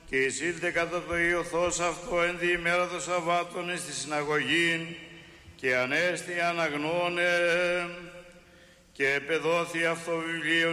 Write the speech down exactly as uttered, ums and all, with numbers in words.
και εισήλθε κατά το ιωθός αυτό εν διημέρα των Σαββάτων εις τη συναγωγήν και ανέστη αναγνώνε και επεδόθη αυτό βιβλίο